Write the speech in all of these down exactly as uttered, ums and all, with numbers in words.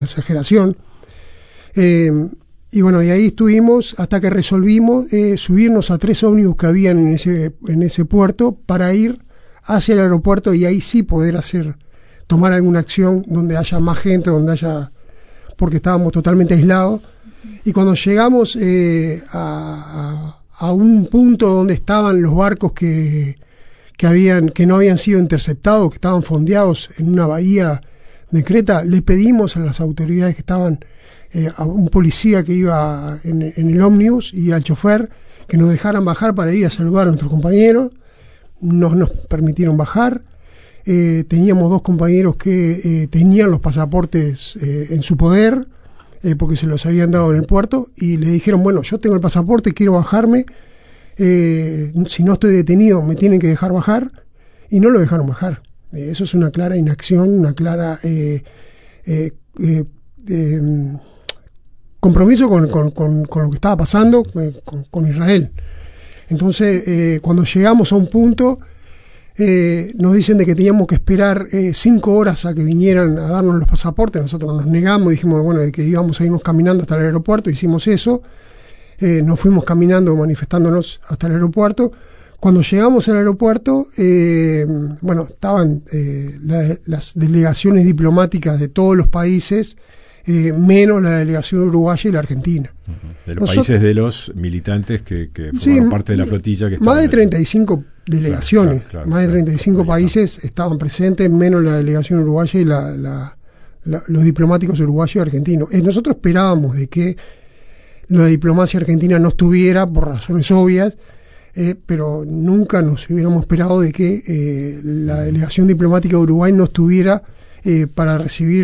exageración. Eh, y bueno, y ahí estuvimos hasta que resolvimos eh, subirnos a tres ómnibus que habían en ese, en ese puerto para ir hacia el aeropuerto y ahí sí poder hacer, tomar alguna acción donde haya más gente, donde haya, porque estábamos totalmente aislados. Y cuando llegamos eh, a, a, a un punto donde estaban los barcos que, que, habían, que no habían sido interceptados, que estaban fondeados en una bahía de Creta, le pedimos a las autoridades que estaban, eh, a un policía que iba en, en el ómnibus y al chofer, que nos dejaran bajar para ir a saludar a nuestros compañeros. No nos permitieron bajar. Eh, teníamos dos compañeros que eh, tenían los pasaportes eh, en su poder, eh, porque se los habían dado en el puerto, y le dijeron, bueno, yo tengo el pasaporte, quiero bajarme, eh, si no estoy detenido me tienen que dejar bajar, y no lo dejaron bajar. Eh, eso es una clara inacción, una clara eh, eh, eh, eh, compromiso con, con, con, con lo que estaba pasando eh, con, con Israel. Entonces, eh, cuando llegamos a un punto, eh, nos dicen de que teníamos que esperar eh, cinco horas a que vinieran a darnos los pasaportes. Nosotros nos negamos, dijimos bueno, de que íbamos a irnos caminando hasta el aeropuerto, hicimos eso, eh, nos fuimos caminando, manifestándonos hasta el aeropuerto. Cuando llegamos al aeropuerto, eh, bueno, estaban eh, la, las delegaciones diplomáticas de todos los países, eh, menos la delegación uruguaya y la argentina. Uh-huh. De los Nosotros, países de los militantes que, que sí, formaron parte de la flotilla. Que más de treinta y cinco delegaciones, claro, claro, más de treinta y cinco claro, países claro. estaban presentes, menos la delegación uruguaya y la, la, la, los diplomáticos uruguayos y argentinos. Eh, nosotros esperábamos de que la diplomacia argentina no estuviera por razones obvias, Eh, pero nunca nos hubiéramos esperado de que eh, la delegación diplomática de Uruguay no estuviera eh, para recibir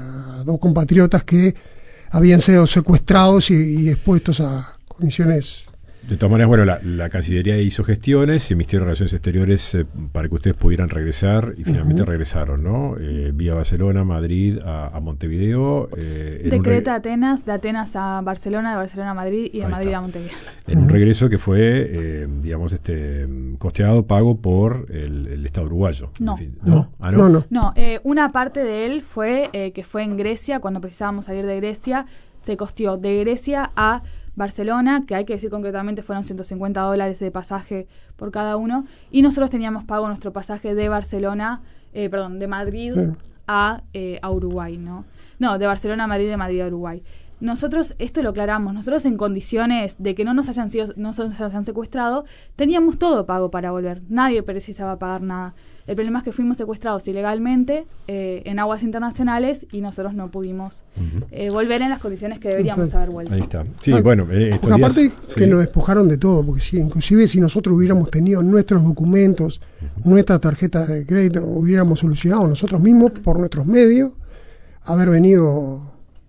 a dos compatriotas que habían sido secuestrados y, y expuestos a condiciones. De todas maneras, bueno, la, la Cancillería hizo gestiones y el Ministerio de Relaciones Exteriores eh, para que ustedes pudieran regresar y finalmente uh-huh. regresaron, ¿no? Eh, vía Barcelona, Madrid, a, a Montevideo. Eh, de Creta a Atenas, de Atenas a Barcelona, de Barcelona a Madrid y de Ahí Madrid está. a Montevideo. En uh-huh. un regreso que fue, eh, digamos, este costeado, pago por el, el Estado uruguayo. No. En fin. No. ¿No? ¿Ah, no? No, no. no eh, una parte de él fue eh, que fue en Grecia, cuando precisábamos salir de Grecia, se costeó de Grecia a Barcelona, que hay que decir concretamente fueron ciento cincuenta dólares de pasaje por cada uno, y nosotros teníamos pago nuestro pasaje de Barcelona, eh, perdón, de Madrid sí. a, eh, a Uruguay, ¿no? No, de Barcelona a Madrid, de Madrid a Uruguay. Nosotros, esto lo aclaramos, nosotros en condiciones de que no nos hayan sido, no nos hayan secuestrado, teníamos todo pago para volver, nadie precisaba pagar nada. El problema es que fuimos secuestrados ilegalmente eh, en aguas internacionales y nosotros no pudimos uh-huh. eh, volver en las condiciones que deberíamos Exacto. haber vuelto. Ahí está. Sí, ah, bueno, eh, porque aparte días, que sí. nos despojaron de todo, porque sí, inclusive si nosotros hubiéramos tenido nuestros documentos, uh-huh. nuestras tarjetas de crédito, hubiéramos solucionado nosotros mismos por nuestros medios haber venido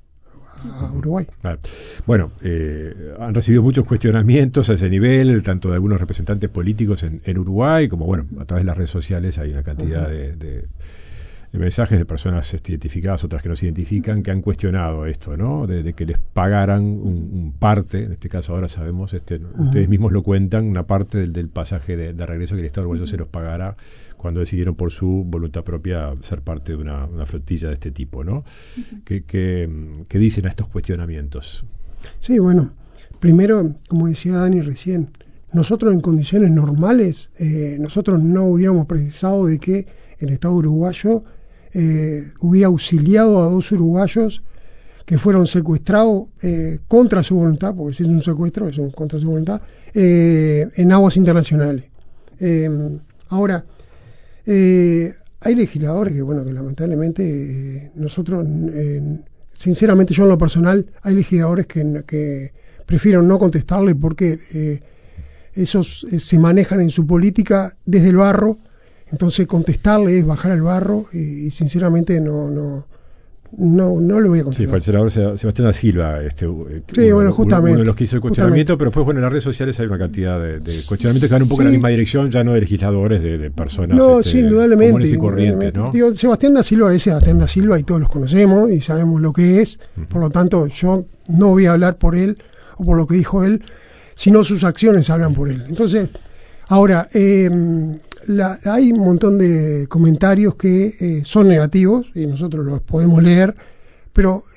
a Uruguay. Ah, bueno, eh, han recibido muchos cuestionamientos a ese nivel, tanto de algunos representantes políticos en, en Uruguay, como bueno, a través de las redes sociales hay una cantidad uh-huh. de, de, de mensajes de personas este, identificadas, otras que no se identifican, que han cuestionado esto, ¿no? De, de que les pagaran un, un parte, en este caso ahora sabemos, este, uh-huh. ustedes mismos lo cuentan, una parte del, del pasaje de, de regreso que el Estado uruguayo uh-huh. se los pagara cuando decidieron por su voluntad propia ser parte de una, una flotilla de este tipo, ¿no? Uh-huh. ¿Qué, qué, qué dicen a estos cuestionamientos? Sí, bueno, primero, como decía Dani recién, nosotros en condiciones normales, eh, nosotros no hubiéramos precisado de que el Estado uruguayo eh, hubiera auxiliado a dos uruguayos que fueron secuestrados eh, contra su voluntad, porque si es un secuestro, es un contra su voluntad, eh, en aguas internacionales. Eh, ahora, Eh, hay legisladores que, bueno, que lamentablemente eh, nosotros, eh, sinceramente yo en lo personal, hay legisladores que, que prefiero no contestarle porque eh, esos eh, se manejan en su política desde el barro, entonces contestarle es bajar al barro y, y sinceramente no, no, no, no lo voy a contestar. Sí, fue el senador Sebastián da Silva, este, sí, uno, bueno, justamente, uno de los que hizo el cuestionamiento, justamente. Pero después, bueno, en las redes sociales hay una cantidad de, de cuestionamientos que van un poco sí. en la misma dirección, ya no de legisladores, de, de personas no, este, sí, indudablemente, comunes y corrientes, ¿no? Digo, Sebastián da Silva es Sebastián da Silva y todos los conocemos y sabemos lo que es, uh-huh. por lo tanto yo no voy a hablar por él o por lo que dijo él, sino sus acciones hablan por él. Entonces, ahora, eh, la, hay un montón de comentarios que eh, son negativos y nosotros los podemos leer, pero